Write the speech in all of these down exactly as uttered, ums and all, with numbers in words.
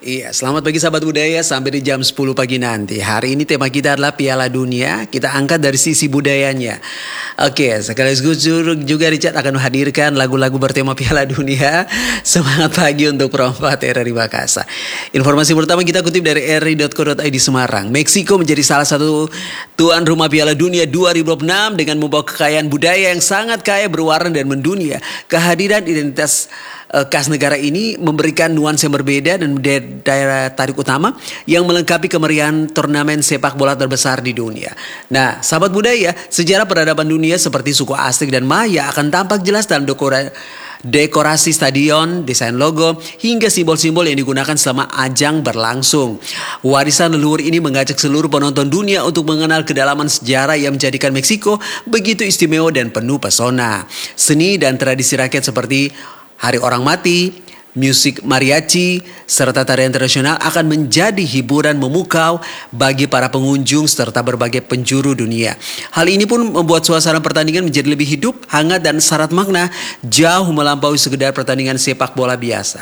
Iya, selamat pagi sahabat budaya sampai di jam sepuluh pagi nanti. Hari ini tema kita adalah Piala Dunia. Kita angkat dari sisi budayanya. Oke, sekaligus juga Richard akan menghadirkan lagu-lagu bertema Piala Dunia. Semangat pagi untuk perempat R R I Makassar. Informasi pertama kita kutip dari r i dot co dot i d Semarang. Meksiko menjadi salah satu tuan rumah Piala Dunia dua ribu dua puluh enam dengan membawa kekayaan budaya yang sangat kaya berwarna dan mendunia. Kehadiran identitas khas negara ini memberikan nuansa yang berbeda dan daya tarik utama yang melengkapi kemeriahan turnamen sepak bola terbesar di dunia. Nah, sahabat budaya, sejarah peradaban dunia seperti suku Aztec dan Maya akan tampak jelas dalam dekora, dekorasi stadion, desain logo, hingga simbol-simbol yang digunakan selama ajang berlangsung. Warisan leluhur ini mengajak seluruh penonton dunia untuk mengenal kedalaman sejarah yang menjadikan Meksiko begitu istimewa dan penuh pesona. Seni dan tradisi rakyat seperti Hari Orang Mati, musik mariachi, serta tarian tradisional akan menjadi hiburan memukau bagi para pengunjung serta berbagai penjuru dunia. Hal ini pun membuat suasana pertandingan menjadi lebih hidup, hangat dan syarat makna jauh melampaui sekedar pertandingan sepak bola biasa.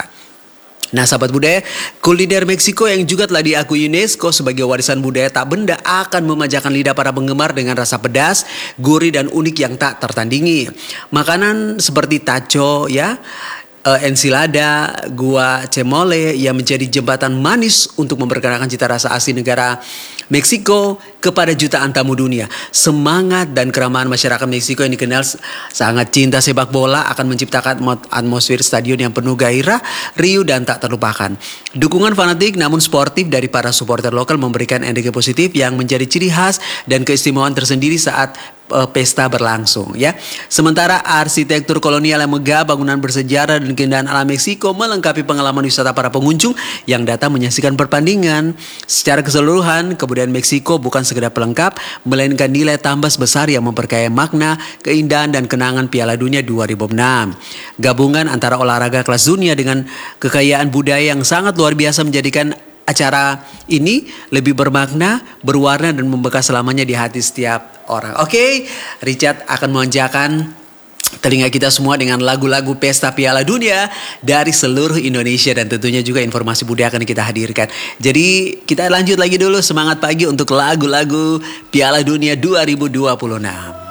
Nah sahabat budaya, kuliner Meksiko yang juga telah diakui UNESCO sebagai warisan budaya tak benda akan memanjakan lidah para penggemar dengan rasa pedas, gurih dan unik yang tak tertandingi. Makanan seperti taco ya, Uh, ensilada, guacamole yang menjadi jembatan manis untuk memperkenalkan cita rasa asli negara Meksiko kepada jutaan tamu dunia. Semangat dan keramahan masyarakat Meksiko yang dikenal sangat cinta sepak bola akan menciptakan atmosfer stadion yang penuh gairah, riuh dan tak terlupakan. Dukungan fanatik namun sportif dari para supporter lokal memberikan energi positif yang menjadi ciri khas dan keistimewaan tersendiri saat pesta berlangsung ya. Sementara arsitektur kolonial yang megah, bangunan bersejarah dan keindahan alam Meksiko melengkapi pengalaman wisata para pengunjung yang datang menyaksikan pertandingan. Secara keseluruhan, kebudayaan Meksiko bukan sekedar pelengkap, melainkan nilai tambah besar yang memperkaya makna, keindahan dan kenangan Piala Dunia dua ribu enam. Gabungan antara olahraga kelas dunia dengan kekayaan budaya yang sangat luar biasa menjadikan acara ini lebih bermakna, berwarna dan membekas selamanya di hati setiap orang. Oke, Richard akan memanjakan telinga kita semua dengan lagu-lagu pesta Piala Dunia dari seluruh Indonesia dan tentunya juga informasi budaya akan kita hadirkan. Jadi kita lanjut lagi dulu, semangat pagi untuk lagu-lagu Piala Dunia dua ribu dua puluh enam.